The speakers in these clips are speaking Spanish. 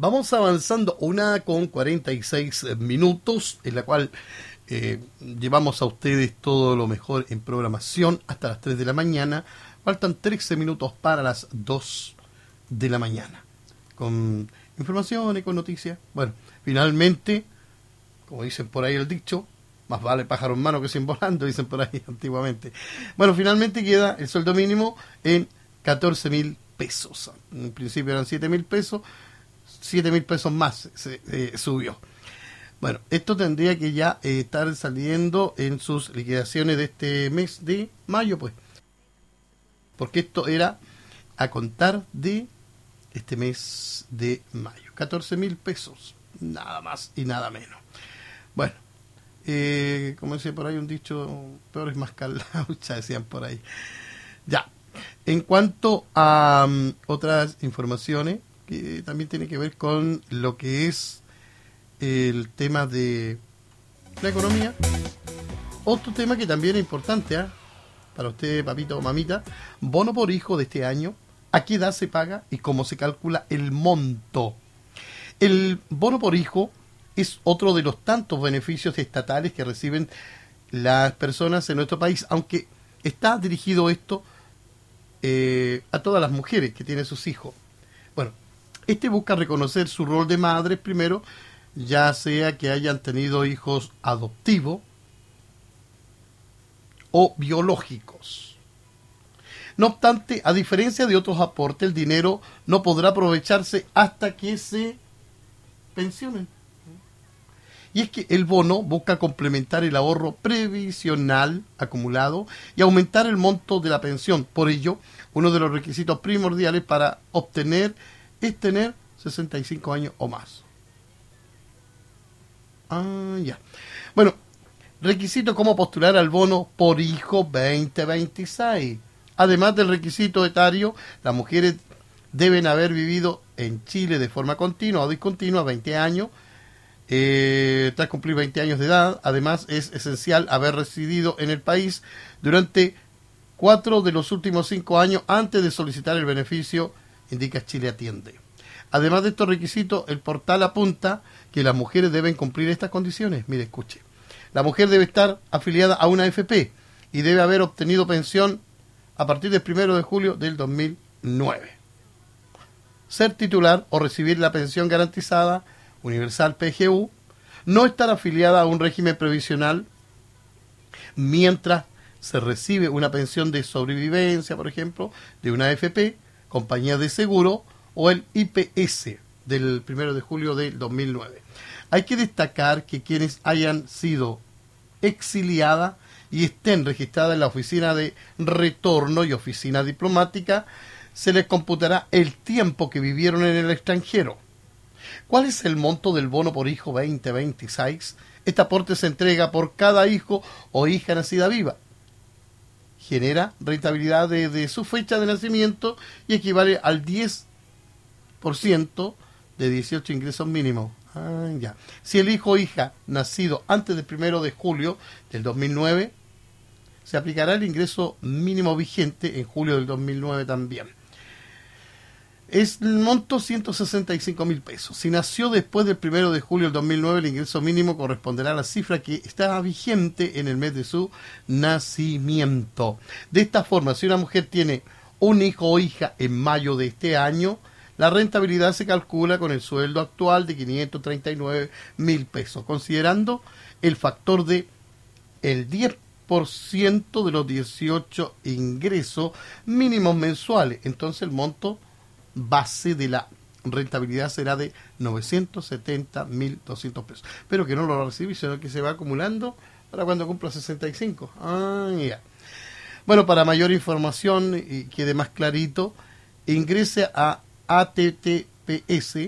vamos avanzando 1:46 en la cual llevamos a ustedes todo lo mejor en programación hasta las 3 de la mañana. Faltan 13 minutos para las 2 de la mañana. Con informaciones, con noticias. Bueno, finalmente, como dicen por ahí el dicho, más vale pájaro en mano que 100 volando, dicen por ahí antiguamente. Bueno, finalmente queda el sueldo mínimo en 14.000 pesos. En principio eran 7.000 pesos, 7.000 pesos más se subió. Bueno, esto tendría que ya estar saliendo en sus liquidaciones de este mes de mayo, pues. Porque esto era a contar de este mes de mayo. 14.000 pesos, nada más y nada menos. Bueno, como decía por ahí un dicho, peor es más calaucha, decían por ahí. Ya, en cuanto a otras informaciones, que también tiene que ver con lo que es el tema de la economía. Otro tema que también es importante, para usted, papito o mamita, bono por hijo de este año, a qué edad se paga y cómo se calcula el monto. El bono por hijo es otro de los tantos beneficios estatales que reciben las personas en nuestro país, aunque está dirigido esto a todas las mujeres que tienen sus hijos. Bueno, este busca reconocer su rol de madres primero, ya sea que hayan tenido hijos adoptivos o biológicos. No obstante, a diferencia de otros aportes, el dinero no podrá aprovecharse hasta que se pensionen. Y es que el bono busca complementar el ahorro previsional acumulado y aumentar el monto de la pensión. Por ello, uno de los requisitos primordiales para obtener es tener 65 años o más. Ya. Bueno, requisito cómo postular al bono por hijo 2026. Además del requisito etario, las mujeres deben haber vivido en Chile de forma continua o discontinua 20 años. Tras cumplir 20 años de edad, además es esencial haber residido en el país durante 4 de los últimos 5 años antes de solicitar el beneficio, indica Chile Atiende. Además de estos requisitos, el portal apunta que las mujeres deben cumplir estas condiciones. Mire, escuche. La mujer debe estar afiliada a una AFP y debe haber obtenido pensión a partir del 1 de julio del 2009. Ser titular o recibir la pensión garantizada universal PGU, no estar afiliada a un régimen previsional mientras se recibe una pensión de sobrevivencia, por ejemplo, de una AFP, compañía de seguro o el IPS del 1 de julio del 2009. Hay que destacar que quienes hayan sido exiliadas y estén registradas en la oficina de retorno y oficina diplomática, se les computará el tiempo que vivieron en el extranjero. ¿Cuál es el monto del bono por hijo 2026? Este aporte se entrega por cada hijo o hija nacida viva. Genera rentabilidad desde su fecha de nacimiento y equivale al 10% de 18 ingresos mínimos. Ya. Si el hijo o hija nacido antes del 1 de julio del 2009, se aplicará el ingreso mínimo vigente en julio del 2009 también. Es el monto 165.000 pesos. Si nació después del 1 de julio del 2009, el ingreso mínimo corresponderá a la cifra que está vigente en el mes de su nacimiento. De esta forma, si una mujer tiene un hijo o hija en mayo de este año, la rentabilidad se calcula con el sueldo actual de 539.000 pesos, considerando el factor de el 10% de los 18 ingresos mínimos mensuales. Entonces el monto base de la rentabilidad será de 970.200 pesos. Pero que no lo recibí, sino que se va acumulando para cuando cumpla 65. Ya. Bueno, para mayor información y quede más clarito, ingrese a https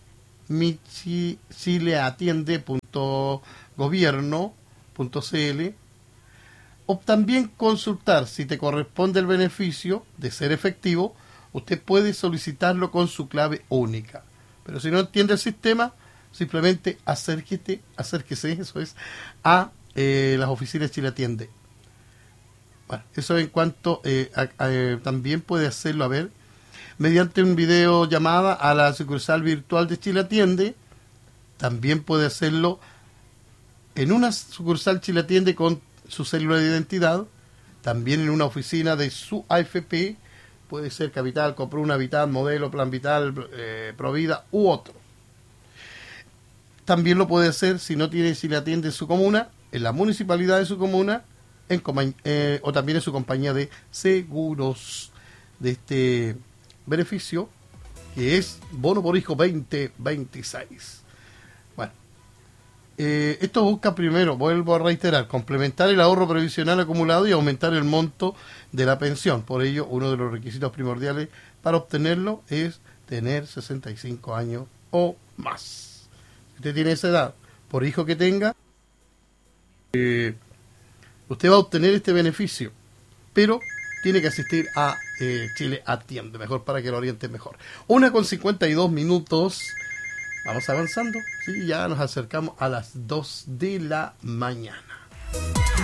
chileatiende.gobierno.cl o también consultar si te corresponde el beneficio de ser efectivo. Usted puede solicitarlo con su clave única. Pero si no entiende el sistema, simplemente acérquese, eso es, a las oficinas Chile Atiende. Bueno, eso en cuanto también puede hacerlo, a ver, mediante un video llamada a la sucursal virtual de Chile Atiende. También puede hacerlo en una sucursal Chile Atiende con su célula de identidad, también en una oficina de su AFP, puede ser Capital, Copruna, Vital, Modelo, Plan Vital, Provida u otro. También lo puede hacer si no tiene Chile Atiende en su comuna, en la municipalidad de su comuna, o también en su compañía de seguros de este beneficio, que es Bono por Hijo 2026. Bueno, esto busca primero, vuelvo a reiterar, complementar el ahorro previsional acumulado y aumentar el monto de la pensión. Por ello, uno de los requisitos primordiales para obtenerlo es tener 65 años o más. Si usted tiene esa edad, por hijo que tenga, usted va a obtener este beneficio, pero tiene que asistir a Chile Atiende, mejor para que lo oriente mejor. 1:52. Vamos avanzando, sí, ya nos acercamos a las 2 de la mañana.